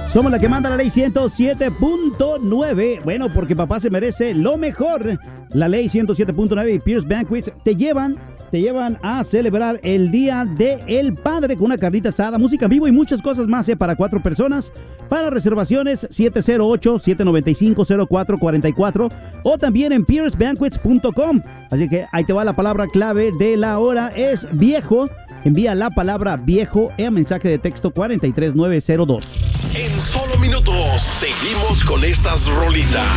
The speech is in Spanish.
Somos la que manda la ley 107.9. Bueno, porque papá se merece lo mejor. La ley 107.9 y Pierce Banquets te llevan a celebrar el Día del Padre con una carnita asada, música en vivo y muchas cosas más para 4 personas. Para reservaciones, 708-795-0444 o también en piercebanquets.com. Así que ahí te va la palabra clave de la hora, es viejo. Envía la palabra viejo en mensaje de texto 43902. En solo minutos seguimos con estas rolitas.